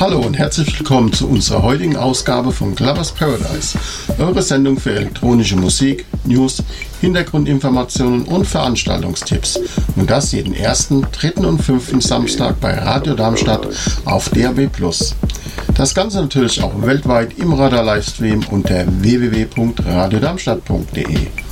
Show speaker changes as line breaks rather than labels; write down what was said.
Hallo und herzlich willkommen zu unserer heutigen Ausgabe von Clubbers Paradise, eure Sendung für elektronische Musik, News, Hintergrundinformationen und Veranstaltungstipps. Und das jeden ersten, dritten und fünften Samstag bei Radio Darmstadt auf DAB+. Das Ganze natürlich auch weltweit im Radar-Livestream unter www.radiodarmstadt.de.